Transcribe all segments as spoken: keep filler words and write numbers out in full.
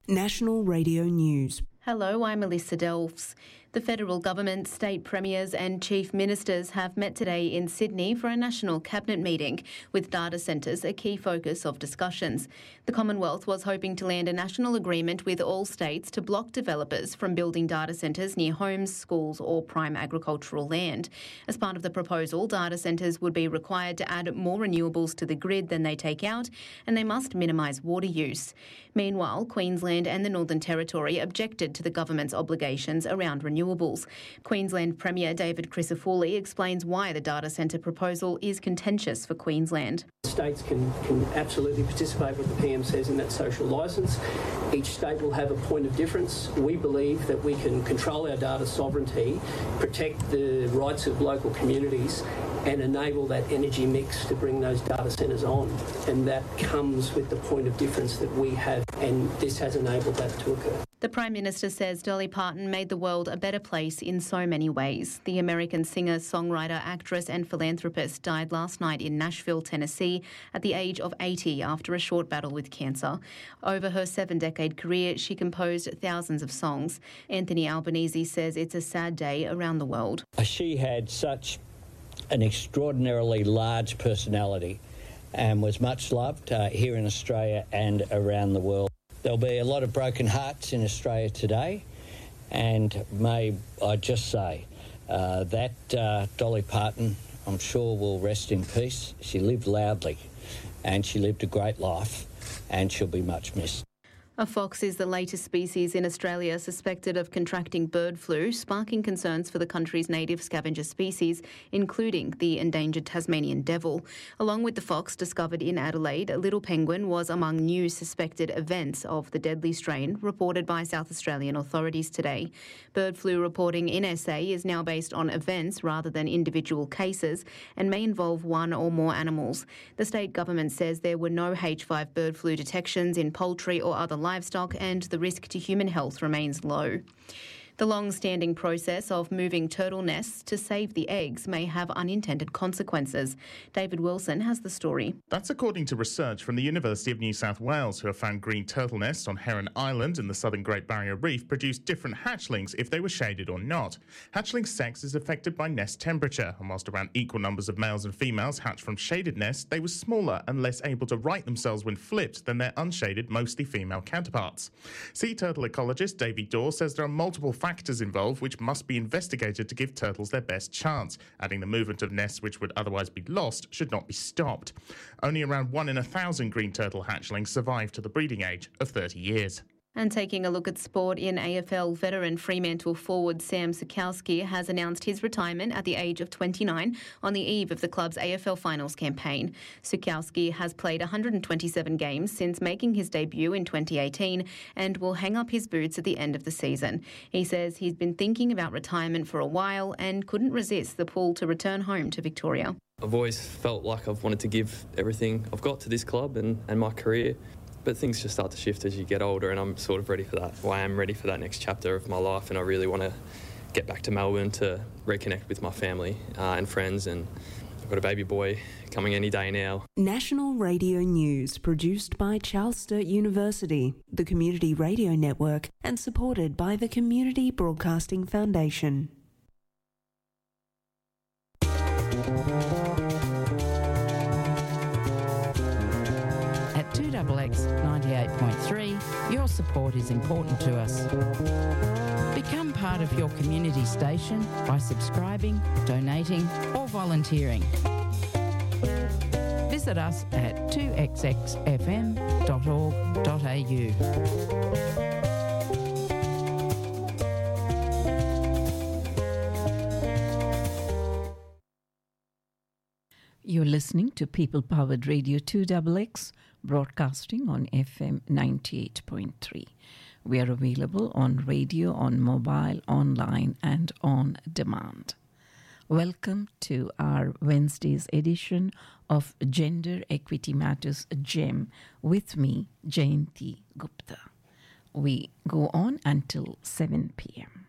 National Radio News. Hello, I'm Melissa Delves. The federal government, state premiers and chief ministers have met today in Sydney for a national cabinet meeting, with data centres a key focus of discussions. The Commonwealth was hoping to land a national agreement with all states to block developers from building data centres near homes, schools or prime agricultural land. As part of the proposal, data centres would be required to add more renewables to the grid than they take out, and they must minimise water use. Meanwhile, Queensland and the Northern Territory objected to the government's obligations around renewables. Queensland Premier David Crisafulli explains why the data centre proposal is contentious for Queensland. States can, can absolutely participate what the P M says in that social licence. Each state will have a point of difference. We believe that we can control our data sovereignty, protect the rights of local communities and enable that energy mix to bring those data centres on. And that comes with the point of difference that we have, and this has enabled that to occur. The Prime Minister says Dolly Parton made the world a better place in so many ways. The American singer, songwriter, actress and philanthropist died last night in Nashville, Tennessee, at the age of eighty after a short battle with cancer. Over her seven-decade career, she composed thousands of songs. Anthony Albanese says it's a sad day around the world. She had such an extraordinarily large personality and was much loved uh, here in Australia and around the world. There'll be a lot of broken hearts in Australia today, and may I just say uh, that uh, Dolly Parton, I'm sure, will rest in peace. She lived loudly and she lived a great life, and she'll be much missed. A fox is the latest species in Australia suspected of contracting bird flu, sparking concerns for the country's native scavenger species, including the endangered Tasmanian devil. Along with the fox discovered in Adelaide, a little penguin was among new suspected events of the deadly strain, reported by South Australian authorities today. Bird flu reporting in S A is now based on events rather than individual cases and may involve one or more animals. The state government says there were no H five bird flu detections in poultry or other livestock, and the risk to human health remains low. The long-standing process of moving turtle nests to save the eggs may have unintended consequences. David Wilson has the story. That's according to research from the University of New South Wales, who have found green turtle nests on Heron Island in the southern Great Barrier Reef produce different hatchlings if they were shaded or not. Hatchling sex is affected by nest temperature, and whilst around equal numbers of males and females hatch from shaded nests, they were smaller and less able to right themselves when flipped than their unshaded, mostly female counterparts. Sea turtle ecologist Davey Daw says there are multiple factors factors involved which must be investigated to give turtles their best chance, adding the movement of nests which would otherwise be lost should not be stopped. Only around one in a thousand green turtle hatchlings survive to the breeding age of thirty years. And taking a look at sport, in A F L, veteran Fremantle forward Sam Sikowski has announced his retirement at the age of twenty-nine on the eve of the club's A F L Finals campaign. Sikowski has played one hundred twenty-seven games since making his debut in twenty eighteen and will hang up his boots at the end of the season. He says he's been thinking about retirement for a while and couldn't resist the pull to return home to Victoria. I've always felt like I've wanted to give everything I've got to this club and, and my career. But things just start to shift as you get older, and I'm sort of ready for that. Well, I am ready for that next chapter of my life, and I really want to get back to Melbourne to reconnect with my family uh, and friends, and I've got a baby boy coming any day now. National Radio News, produced by Charles Sturt University, the Community Radio Network, and supported by the Community Broadcasting Foundation. two X X ninety-eight point three, your support is important to us. Become part of your community station by subscribing, donating or volunteering. Visit us at two x x f m dot org dot a u. You're listening to People-Powered Radio two X X, broadcasting on F M ninety-eight point three. We are available on radio, on mobile, online, and on demand. Welcome to our Wednesday's edition of Gender Equity Matters GEM with me, Jayanti Gupta. We go on until seven p.m.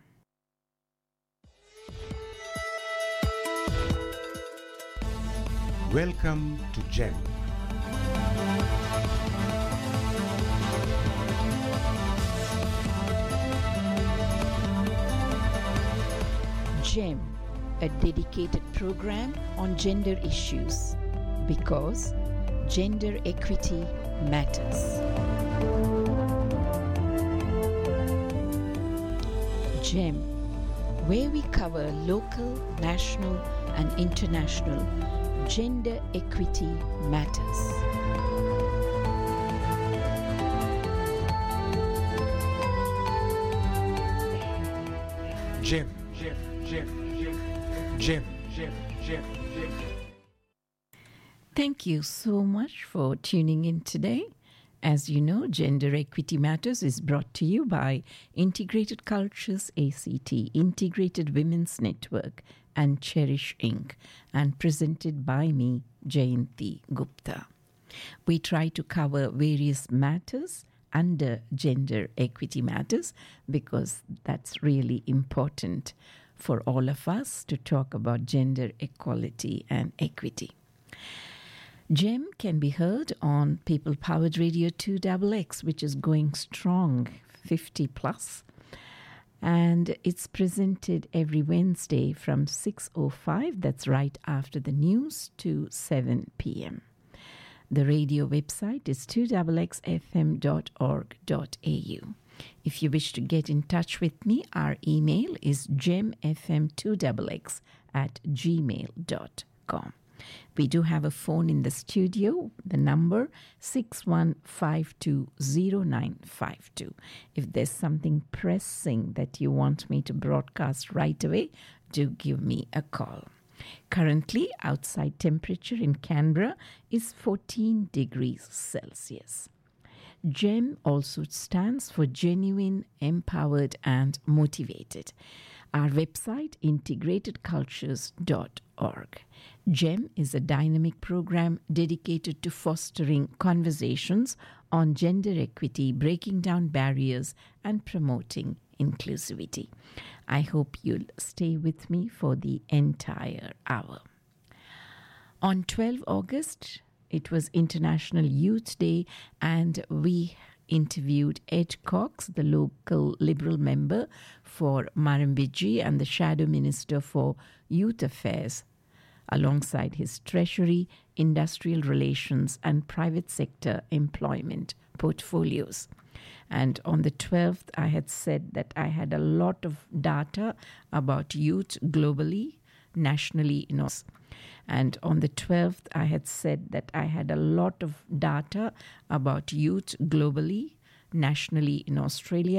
Welcome to GEM. GEM, a dedicated program on gender issues, because gender equity matters. GEM, where we cover local, national and international gender equity matters. GEM, GEM, GEM, GEM, GEM, GEM, GEM, GEM. Thank you so much for tuning in today. As you know, Gender Equity Matters is brought to you by Integrated Cultures A C T, Integrated Women's Network, and Cherish Incorporated, and presented by me, Jayanti Gupta. We try to cover various matters under Gender Equity Matters because that's really important for all of us to talk about gender equality and equity. GEM can be heard on People Powered Radio two X X, which is going strong, fifty plus. And it's presented every Wednesday from six oh five, that's right after the news, to seven p.m. The radio website is two x x f m dot org dot a u. If you wish to get in touch with me, our email is gem f m two x x at gmail dot com. We do have a phone in the studio, the number six one five two zero nine five two. If there's something pressing that you want me to broadcast right away, do give me a call. Currently, outside temperature in Canberra is fourteen degrees Celsius. GEM also stands for Genuine, Empowered and Motivated. Our website, integrated cultures dot org. GEM is a dynamic program dedicated to fostering conversations on gender equity, breaking down barriers, and promoting inclusivity. I hope you'll stay with me for the entire hour. On the twelfth of August, it was International Youth Day, and we interviewed Ed Cox, the local Liberal member for Murrumbidgee and the Shadow Minister for Youth Affairs, alongside his Treasury, Industrial Relations and Private Sector Employment portfolios. And on the twelfth, I had said that I had a lot of data about youth globally, nationally in Australia. And on the twelfth, I had said that I had a lot of data about youth globally, nationally in Australia,